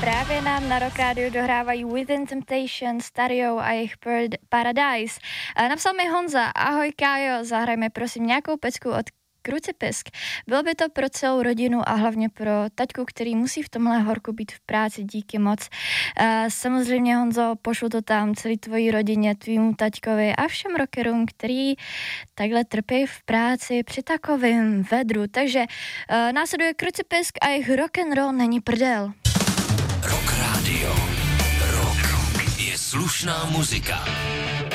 Právě nám na Rock Radio dohrávají Within Temptation, Stario a jejich Paradise. Napsal mi Honza, ahoj Kájo, zahrajme prosím nějakou pecku od Krucipisk. Bylo by to pro celou rodinu a hlavně pro taťku, který musí v tomhle horku být v práci, díky moc. Samozřejmě Honzo, pošlu to tam celý tvojí rodině, tvýmu taťkovi a všem rockerům, který takhle trpí v práci při takovém vedru. Takže následuje Krucipisk a jejich rock'n'roll není prdel. Rock Radio. Rock je slušná muzika.